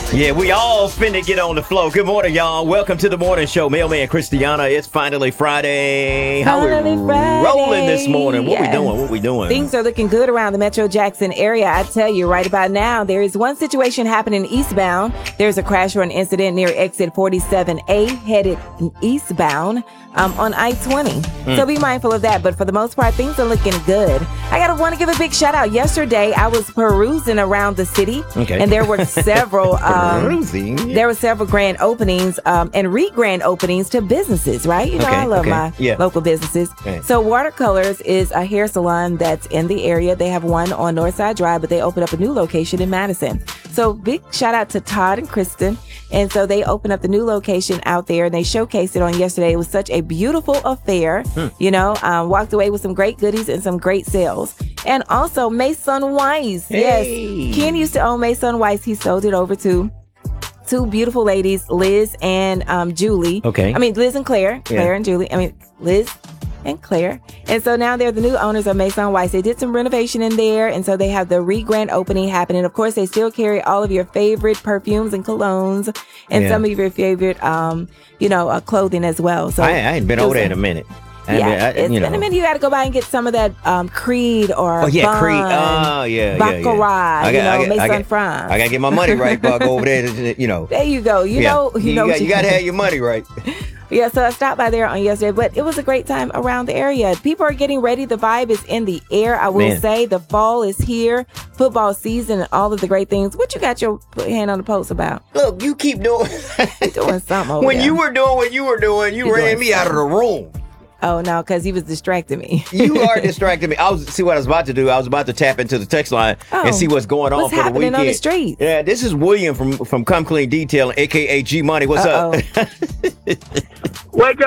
Yeah, we all finna get on the flow. Good morning, y'all. Welcome to the morning show. Mailman Christiana. It's finally Friday. How we rolling this morning? What we doing? Things are looking good around the Metro Jackson area. I tell you, right about now, there is one situation happening eastbound. There's a crash or an incident near exit 47A headed eastbound on I-20. So be mindful of that. But for the most part, things are looking good. I want to give a big shout out. Yesterday, I was perusing around the city, and there were several there were several grand openings and re-grand openings to businesses, right? You know, I love my local businesses. So Watercolors is a hair salon that's in the area. They have one on Northside Drive, but they opened up a new location in Madison. So big shout out to Todd and Kristen. And so they opened up the new location out there and they showcased it on yesterday. It was such a beautiful affair, you know, walked away with some great goodies and some great sales. And also Mason Weiss. Hey. Yes. Ken used to own Mason Weiss. He sold it over to two beautiful ladies, Liz and Julie. I mean, Liz and Claire. Claire and Julie. I mean, Liz and Claire. And so now they're the new owners of Mason Weiss. They did some renovation in there, and so they have the re-grand opening happening. Of course, they still carry all of your favorite perfumes and colognes and some of your favorite, clothing as well. So I ain't been over there in a minute. It's been a minute. You got to go by and get some of that Creed or Creed. Baccarat, Maison France. I got to get my money right, before I go over there. There you go. You know, you got to have your money right. Yeah, so I stopped by there on yesterday, but it was a great time around the area. People are getting ready. The vibe is in the air. I will say the fall is here, football season, and all of the great things. What you got your hand on the post about? Look, you keep doing doing something over when there. You were doing what you were doing, you ran me out of the room. Oh, no, because he was distracting me. You are distracting me. See what I was about to do. I was about to tap into the text line and see what's going on for the weekend. What's happening on the street? Yeah, this is William from Come Clean Detailing, a.k.a. G Money. What's up? Wake